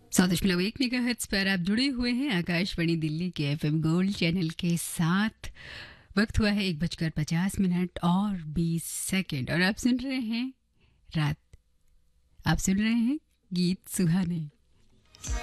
100.1 पर आप जुड़े हुए हैं आकाशवाणी दिल्ली के एफएम गोल्ड चैनल के साथ। वक्त हुआ है 1:50 और 20 सेकंड और आप सुन रहे हैं रात। आप सुन रहे हैं गीत सुहाने।